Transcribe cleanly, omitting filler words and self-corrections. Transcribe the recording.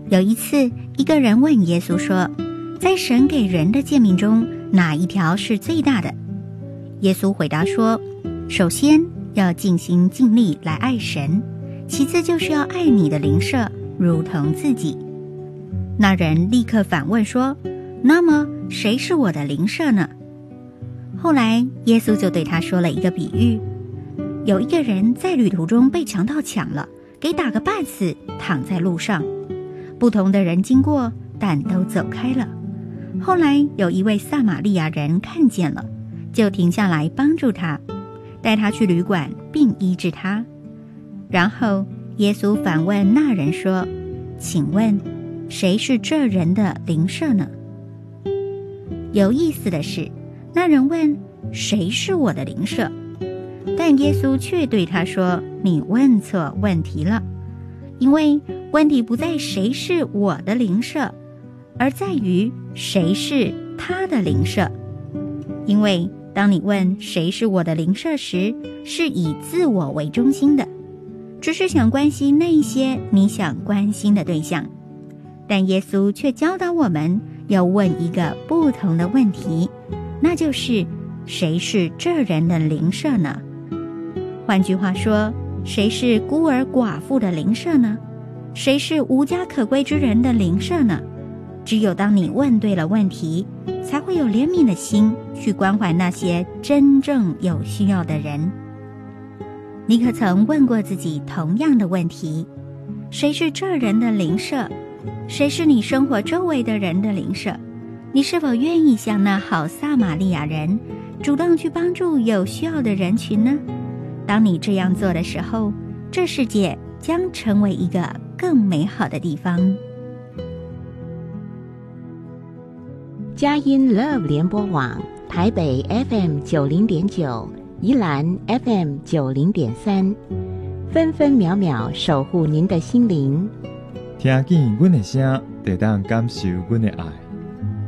有一次，一个人问耶稣说，在神给人的诫命中，哪一条是最大的？耶稣回答说，首先要尽心尽力来爱神，其次就是要爱你的邻舍如同自己。那人立刻反问说，那么谁是我的邻舍呢？后来耶稣就对他说了一个比喻，有一个人在旅途中被强盗抢了，给打个半死，躺在路上。不同的人经过，但都走开了。后来有一位撒玛利亚人看见了，就停下来帮助他，带他去旅馆并医治他。然后耶稣反问那人说，请问谁是这人的邻舍呢？有意思的是，那人问，谁是我的邻舍？但耶稣却对他说，你问错问题了，因为问题不在谁是我的邻舍，而在于谁是他的邻舍。因为当你问谁是我的邻舍时，是以自我为中心的，只是想关心那些你想关心的对象。但耶稣却教导我们要问一个不同的问题，那就是谁是这人的邻舍呢？换句话说，谁是孤儿寡妇的邻舍呢？谁是无家可归之人的邻舍呢？只有当你问对了问题，才会有怜悯的心去关怀那些真正有需要的人。你可曾问过自己同样的问题，谁是这人的邻舍？谁是你生活周围的人的邻舍？你是否愿意像那好撒玛利亚人，主动去帮助有需要的人群呢？当你这样做的时候，这世界将成为一个更美好的地方。 佳音 Love 联播网台北 FM90.9，宜兰 FM90.3，分分秒秒守护您的心灵。 听见阮的声，就当感受阮的爱。